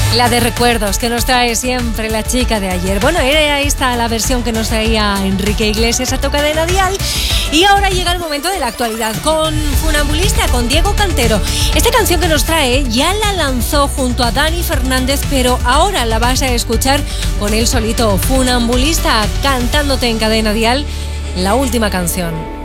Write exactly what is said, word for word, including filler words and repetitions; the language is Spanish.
La de recuerdos que nos trae siempre la chica de ayer. Bueno, era esta la versión que nos traía Enrique Iglesias a Toca de Dial. Y ahora llega el momento de la actualidad con Funambulista, con Diego Cantero. Esta canción que nos trae ya la lanzó junto a Dani Fernández, pero ahora la vas a escuchar con él solito. Funambulista, cantándote en Cadena Dial la última canción.